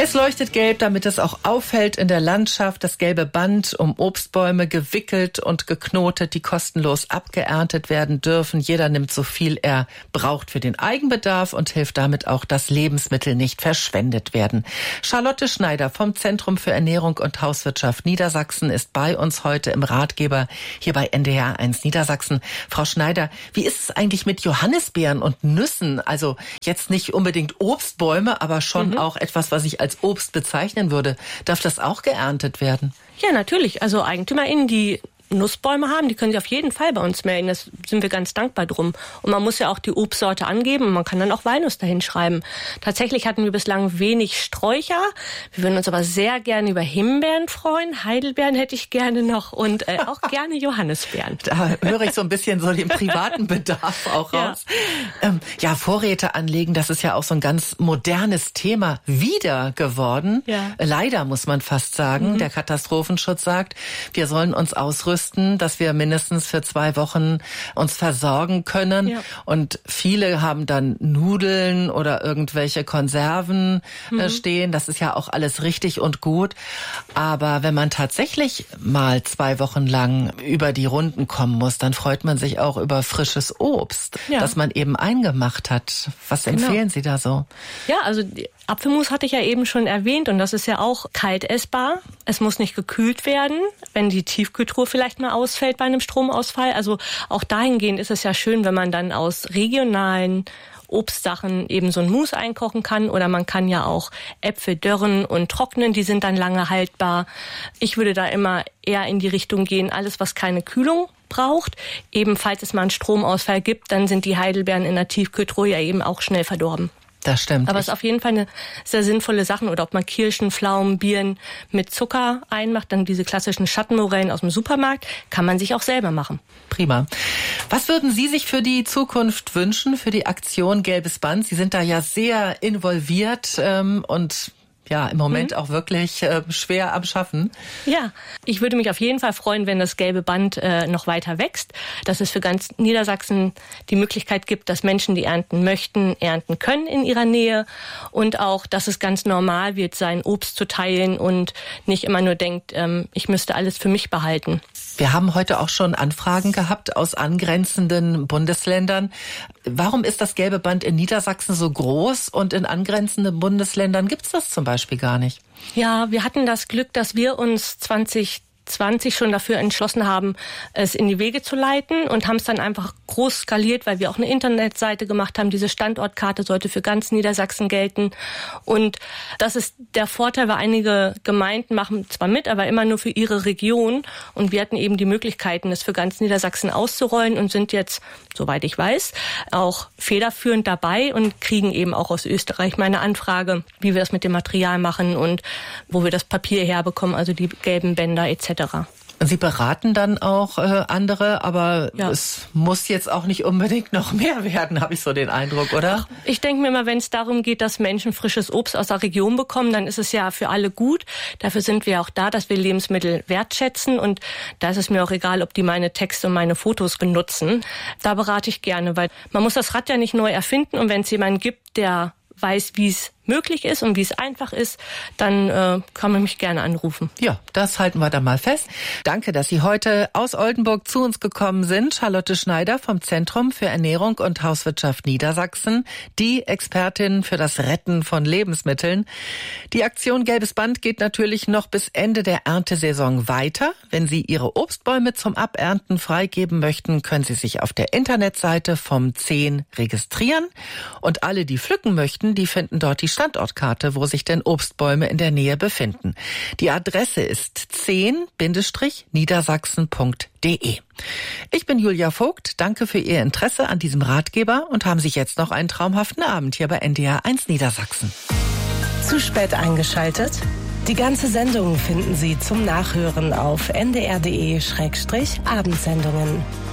Es leuchtet gelb, damit es auch auffällt in der Landschaft. Das gelbe Band um Obstbäume gewickelt und geknotet, die kostenlos abgeerntet werden dürfen. Jeder nimmt so viel er braucht für den Eigenbedarf und hilft damit auch, dass Lebensmittel nicht verschwendet werden. Charlotte Schneider vom Zentrum für Ernährung und Hauswirtschaft Niedersachsen ist bei uns heute im Ratgeber hier bei NDR 1 Niedersachsen. Frau Schneider, wie ist es eigentlich mit Johannisbeeren und Nüssen? Also jetzt nicht unbedingt Obstbäume, aber schon auch etwas, was ich als Obst bezeichnen würde. Darf das auch geerntet werden? Ja, natürlich. Also EigentümerInnen, die Nussbäume haben, die können sich auf jeden Fall bei uns melden. Das sind wir ganz dankbar drum. Und man muss ja auch die Obstsorte angeben und man kann dann auch Walnuss dahin schreiben. Tatsächlich hatten wir bislang wenig Sträucher. Wir würden uns aber sehr gerne über Himbeeren freuen. Heidelbeeren hätte ich gerne noch und auch gerne Johannisbeeren. Da höre ich so ein bisschen so den privaten Bedarf auch raus. Ja, Vorräte anlegen, das ist ja auch so ein ganz modernes Thema wieder geworden. Ja. Leider muss man fast sagen. Der Katastrophenschutz sagt, wir sollen uns ausrüsten, dass wir mindestens für 2 Wochen uns versorgen können. Ja. Und viele haben dann Nudeln oder irgendwelche Konserven stehen. Das ist ja auch alles richtig und gut. Aber wenn man tatsächlich mal 2 Wochen lang über die Runden kommen muss, dann freut man sich auch über frisches Obst, das man eben eingemacht hat. Was empfehlen Sie da so? Ja, also Apfelmus hatte ich ja eben schon erwähnt und das ist ja auch kalt essbar. Es muss nicht gekühlt werden, wenn die Tiefkühltruhe vielleicht mal ausfällt bei einem Stromausfall. Also auch dahingehend ist es ja schön, wenn man dann aus regionalen Obstsachen eben so ein Mousse einkochen kann. Oder man kann ja auch Äpfel dörren und trocknen, die sind dann lange haltbar. Ich würde da immer eher in die Richtung gehen, alles was keine Kühlung braucht. Eben falls es mal einen Stromausfall gibt, dann sind die Heidelbeeren in der Tiefkühltruhe ja eben auch schnell verdorben. Das stimmt. Aber es ist auf jeden Fall eine sehr sinnvolle Sache. Oder ob man Kirschen, Pflaumen, Birnen mit Zucker einmacht, dann diese klassischen Schattenmorellen aus dem Supermarkt, kann man sich auch selber machen. Prima. Was würden Sie sich für die Zukunft wünschen, für die Aktion Gelbes Band? Sie sind da ja sehr involviert und ja, im Moment auch wirklich schwer am Schaffen. Ja, ich würde mich auf jeden Fall freuen, wenn das gelbe Band noch weiter wächst, dass es für ganz Niedersachsen die Möglichkeit gibt, dass Menschen, die ernten möchten, ernten können in ihrer Nähe und auch, dass es ganz normal wird, sein Obst zu teilen und nicht immer nur denkt, ich müsste alles für mich behalten. Wir haben heute auch schon Anfragen gehabt aus angrenzenden Bundesländern. Warum ist das gelbe Band in Niedersachsen so groß und in angrenzenden Bundesländern gibt's das zum Beispiel gar nicht? Ja, wir hatten das Glück, dass wir uns 2020 schon dafür entschlossen haben, es in die Wege zu leiten und haben es dann einfach groß skaliert, weil wir auch eine Internetseite gemacht haben. Diese Standortkarte sollte für ganz Niedersachsen gelten. Und das ist der Vorteil, weil einige Gemeinden machen zwar mit, aber immer nur für ihre Region. Und wir hatten eben die Möglichkeiten, das für ganz Niedersachsen auszurollen und sind jetzt, soweit ich weiß, auch federführend dabei und kriegen eben auch aus Österreich mal eine Anfrage, wie wir das mit dem Material machen und wo wir das Papier herbekommen, also die gelben Bänder etc. Und Sie beraten dann auch andere, aber es muss jetzt auch nicht unbedingt noch mehr werden, habe ich so den Eindruck, oder? Ach, ich denke mir immer, wenn es darum geht, dass Menschen frisches Obst aus der Region bekommen, dann ist es ja für alle gut. Dafür sind wir auch da, dass wir Lebensmittel wertschätzen und da ist es mir auch egal, ob die meine Texte und meine Fotos benutzen. Da berate ich gerne, weil man muss das Rad ja nicht neu erfinden und wenn es jemanden gibt, der weiß, wie es möglich ist und wie es einfach ist, dann kann man mich gerne anrufen. Ja, das halten wir dann mal fest. Danke, dass Sie heute aus Oldenburg zu uns gekommen sind. Charlotte Schneider vom Zentrum für Ernährung und Hauswirtschaft Niedersachsen, die Expertin für das Retten von Lebensmitteln. Die Aktion Gelbes Band geht natürlich noch bis Ende der Erntesaison weiter. Wenn Sie Ihre Obstbäume zum Abernten freigeben möchten, können Sie sich auf der Internetseite vom 10 registrieren. Und alle, die pflücken möchten, die finden dort die Standortkarte, wo sich denn Obstbäume in der Nähe befinden. Die Adresse ist 10-niedersachsen.de. Ich bin Julia Vogt. Danke für Ihr Interesse an diesem Ratgeber und haben Sie jetzt noch einen traumhaften Abend hier bei NDR 1 Niedersachsen. Zu spät eingeschaltet? Die ganze Sendung finden Sie zum Nachhören auf ndr.de/abendsendungen.